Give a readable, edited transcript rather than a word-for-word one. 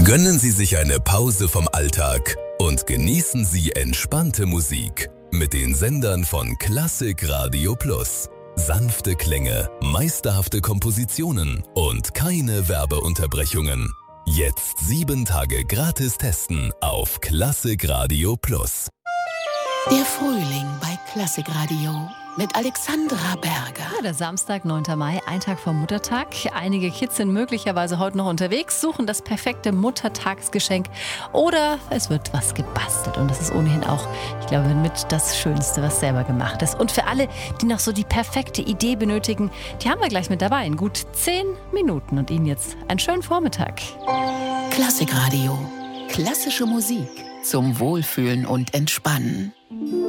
Gönnen Sie sich eine Pause vom Alltag und genießen Sie entspannte Musik mit den Sendern von Klassik Radio Plus. Sanfte Klänge, meisterhafte Kompositionen und keine Werbeunterbrechungen. Jetzt 7 Tage gratis testen auf Klassik Radio Plus. Der Frühling bei Klassik Radio mit Alexandra Berger. Ja, der Samstag, 9. Mai, ein Tag vor Muttertag. Einige Kids sind möglicherweise heute noch unterwegs, suchen das perfekte Muttertagsgeschenk oder es wird was gebastelt. Und das ist ohnehin auch, ich glaube, mit das Schönste, was selber gemacht ist. Und für alle, die noch so die perfekte Idee benötigen, die haben wir gleich mit dabei in gut 10 Minuten. Und Ihnen jetzt einen schönen Vormittag. Klassik Radio. Klassische Musik zum Wohlfühlen und Entspannen.